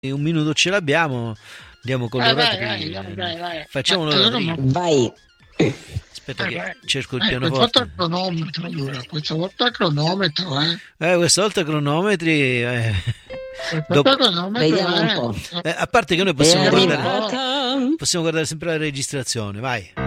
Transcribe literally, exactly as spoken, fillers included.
un minuto ce l'abbiamo, andiamo con Eh, vai, l'oratorio. vai, vai, vai, vai. Facciamo Ma allora, l'oratorio. ma- Vai. Aspetta eh, che vai. cerco il Eh, questa volta il pianoforte. cronometro, allora, questa volta il cronometro, eh. Eh, questa volta cronometri. eh, Questa volta dopo- il cronometro, Vediamo un eh. po'. eh, a parte che noi È possiamo Vediamo un guardare, po'. arrivata. possiamo guardare sempre la registrazione, vai.